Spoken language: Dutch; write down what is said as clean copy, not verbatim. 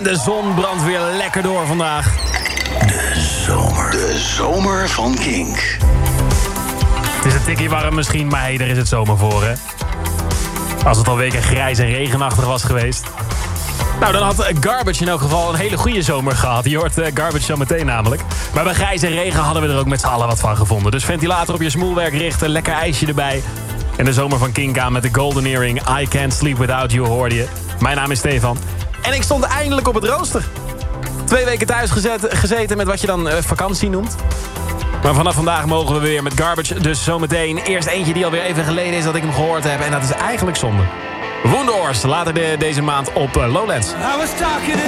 de zon brandt weer lekker door vandaag. De zomer van Kink. Het is een tikkie warm misschien, maar hey, daar is het zomer voor, hè? Als het al weken grijs en regenachtig was geweest. Nou, dan had Garbage in elk geval een hele goede zomer gehad. Je hoort Garbage zo meteen namelijk. Maar bij grijs en regen hadden we er ook met z'n allen wat van gevonden. Dus ventilator op je smoelwerk richten, lekker ijsje erbij. En de zomer van Kink aan met de Golden Earring. I Can't Sleep Without You, hoorde je. Mijn naam is Stefan. En ik stond eindelijk op het rooster. 2 weken thuis gezeten met wat je dan vakantie noemt. Maar vanaf vandaag mogen we weer met Garbage. Dus zometeen eerst eentje die alweer even geleden is dat ik hem gehoord heb. En dat is eigenlijk zonde. Woundoors, later deze maand op Lowlands.